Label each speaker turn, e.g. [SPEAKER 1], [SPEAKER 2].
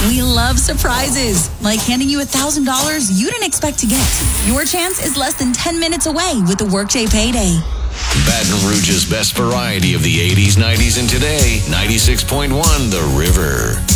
[SPEAKER 1] We love surprises, like handing you $1,000 you didn't expect to get. Your chance is less than 10 minutes away with the Workday Payday.
[SPEAKER 2] Baton Rouge's best variety of the 80s, 90s, and today. 96.1 The River.